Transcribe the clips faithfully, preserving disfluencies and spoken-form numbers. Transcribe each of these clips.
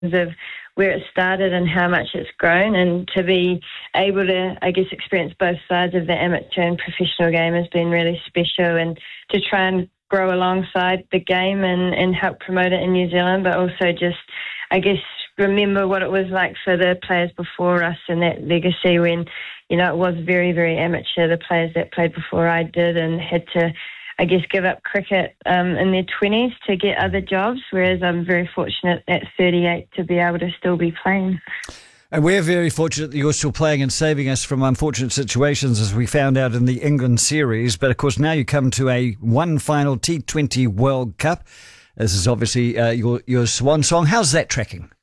of where it started and how much it's grown, and to be able to, I guess, experience both sides of the amateur and professional game has been really special, and to try and grow alongside the game and, and help promote it in New Zealand, but also just, I guess, remember what it was like for the players before us and that legacy when, you know, it was very, very amateur, the players that played before I did and had to, I guess, give up cricket um, in their twenties to get other jobs, whereas I'm very fortunate at thirty-eight to be able to still be playing. And we're very fortunate that you're still playing and saving us from unfortunate situations, as we found out in the England series. But, of course, now you come to a one final T twenty World Cup. This is obviously uh, your, your swan song. How's that tracking?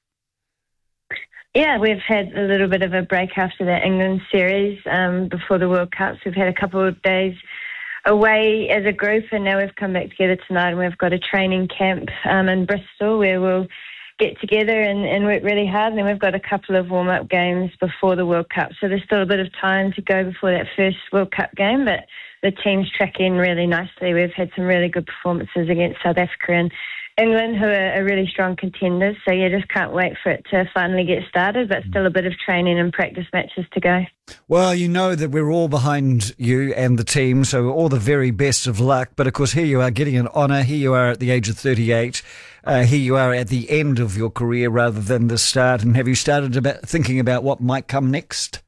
Yeah, we've had a little bit of a break after the England series um, before the World Cups. We've had a couple of days away as a group, and now we've come back together tonight, and we've got a training camp um, in Bristol where we'll get together and, and work really hard. And then we've got a couple of warm-up games before the World Cup, so there's still a bit of time to go before that first World Cup game, but the team's tracking really nicely. We've had some really good performances against South Africa and England, who are, are really strong contenders. So, yeah, just can't wait for it to finally get started, but still a bit of training and practice matches to go. Well, you know that we're all behind you and the team, so all the very best of luck. But, of course, here you are getting an honour. Here you are at the age of thirty-eight. Uh, here you are at the end of your career rather than the start. And have you started about thinking about what might come next?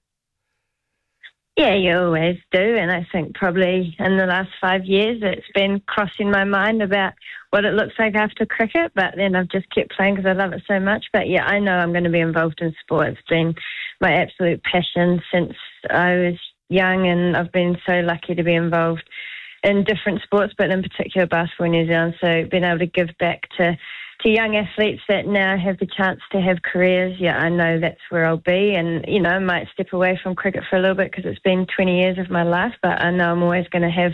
Yeah, you always do, and I think probably in the last five years it's been crossing my mind about what it looks like after cricket, but then I've just kept playing because I love it so much. But yeah, I know I'm going to be involved in sport. It's been my absolute passion since I was young, and I've been so lucky to be involved in different sports, but in particular basketball in New Zealand, so being able to give back to to young athletes that now have the chance to have careers, yeah, I know that's where I'll be. And, you know, I might step away from cricket for a little bit because it's been twenty years of my life, but I know I'm always going to have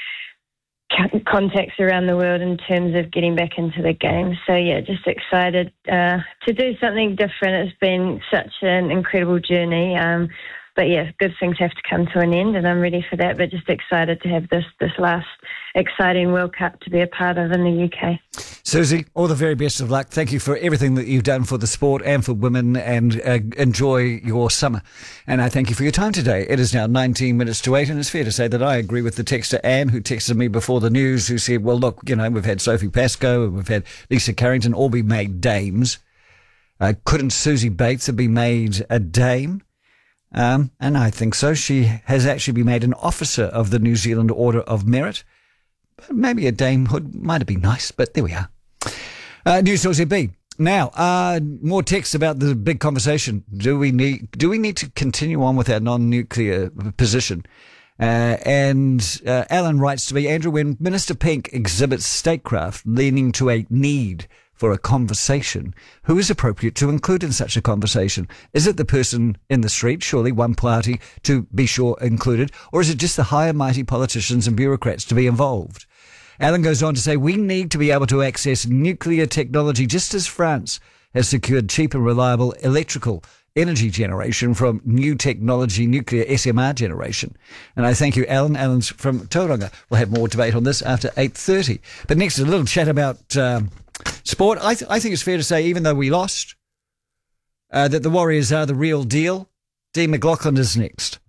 contacts around the world in terms of getting back into the game. So, yeah, just excited uh, to do something different. It's been such an incredible journey. Um, But yeah, good things have to come to an end, and I'm ready for that. But just excited to have this this last exciting World Cup to be a part of in the U K. Susie, all the very best of luck. Thank you for everything that you've done for the sport and for women, and uh, enjoy your summer. And I thank you for your time today. It is now nineteen minutes to eight, and it's fair to say that I agree with the texter Anne, who texted me before the news, who said, well, look, you know, we've had Sophie Pascoe, we've had Lisa Carrington, all be made dames. Uh, couldn't Susie Bates have been made a dame? Um, and I think so. She has actually been made an officer of the New Zealand Order of Merit. Maybe a damehood might have been nice, but there we are. Uh, News Source Z B. Now, uh, more text about the big conversation. Do we need do we need to continue on with our non-nuclear position? Uh, and uh, Alan writes to me, Andrew, when Minister Pink exhibits statecraft leaning to a need for a conversation, who is appropriate to include in such a conversation? Is it the person in the street, surely one party to be sure included, or is it just the high and mighty politicians and bureaucrats to be involved? Alan goes on to say, we need to be able to access nuclear technology just as France has secured cheap and reliable electrical energy generation from new technology, nuclear S M R generation. And I thank you, Alan. Alan's from Tauranga. We'll have more debate on this after eight thirty. But next, a little chat about Um, sport. I, th- I think it's fair to say, even though we lost, uh, that the Warriors are the real deal. Dean McLaughlin is next.